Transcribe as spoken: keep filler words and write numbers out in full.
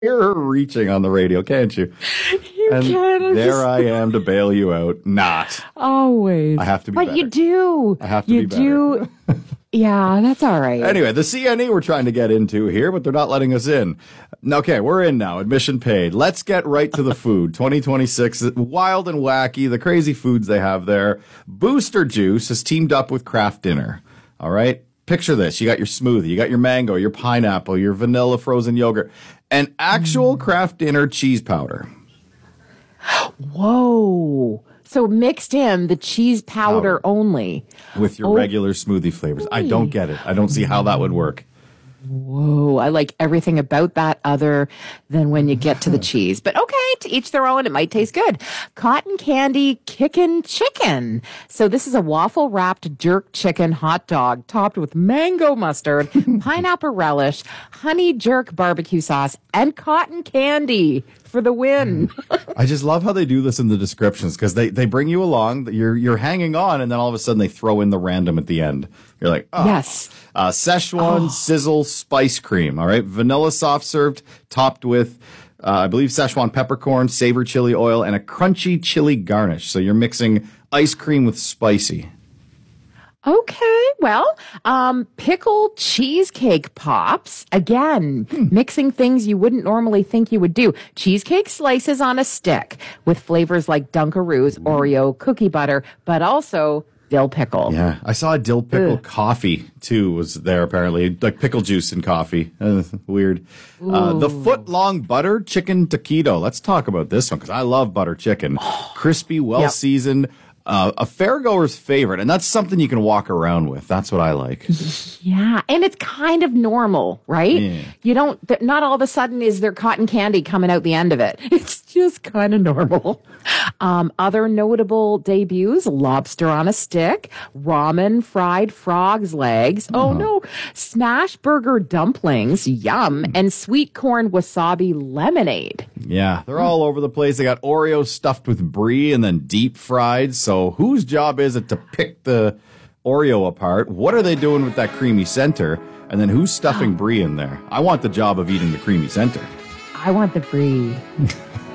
hear her reaching on the radio, can't you? You and can. there just... I am to bail you out. Not. Always. I have to be But better. you do. I have to you be better. do. Yeah, that's all right. Anyway, the C N E we're trying to get into here, but they're not letting us in. Okay, we're in now. Admission paid. Let's get right to the food. twenty twenty-six, wild and wacky, the crazy foods they have there. Booster Juice has teamed up with Kraft Dinner. All right? Picture this. You got your smoothie, you got your mango, your pineapple, your vanilla frozen yogurt, and actual Kraft Dinner cheese powder. Whoa. So mixed in the cheese powder, powder. only. With your oh. regular smoothie flavors. I don't get it. I don't see how that would work. Whoa, I like everything about that other than when you get to the cheese. But okay, to each their own, it might taste good. Cotton Candy Kickin' Chicken. So this is a waffle-wrapped jerk chicken hot dog topped with mango mustard, pineapple relish, honey jerk barbecue sauce, and cotton candy for the win. I just love how they do this in the descriptions because they, they bring you along, you're you're hanging on, and then all of a sudden they throw in the random at the end. You're like, oh. Yes. Uh, Szechuan oh. Sizzle Spice Cream, all right? Vanilla soft served, topped with, uh, I believe, Szechuan peppercorn, savory chili oil, and a crunchy chili garnish. So you're mixing ice cream with spicy. Okay, well, um, pickled cheesecake pops. Again, hmm. mixing things you wouldn't normally think you would do. Cheesecake slices on a stick with flavors like Dunkaroos, Oreo, cookie butter, but also dill pickle. Yeah, I saw a dill pickle Ugh. coffee, too, was there apparently. Like pickle juice and coffee. Uh, weird. Uh, the foot-long butter chicken taquito. Let's talk about this one, because I love butter chicken. Crispy, well-seasoned. Yep. Uh, a fairgoer's favorite, and that's something you can walk around with. That's what I like. Yeah, and it's kind of normal, right? Yeah. You don't, th- not all of a sudden is there cotton candy coming out the end of it. It's just kind of normal. Um, other notable debuts, lobster on a stick, ramen fried frog's legs, oh uh-huh. no, smash burger dumplings, yum, and sweet corn wasabi lemonade. Yeah, they're all over the place. They got Oreo stuffed with brie and then deep fried. So whose job is it to pick the Oreo apart? What are they doing with that creamy center? And then who's stuffing brie in there? I want the job of eating the creamy center. I want the brie.